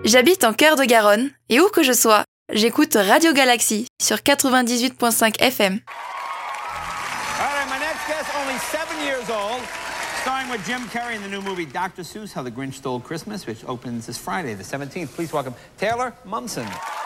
J'habite en cœur de Garonne et où que je sois, j'écoute Radio Galaxy sur 98.5 FM. All right, my next guest, only 7 years old, starring with Jim Carrey in the new movie Dr. Seuss, How the Grinch Stole Christmas, which opens this Friday, the 17th. Please welcome Taylor Momsen.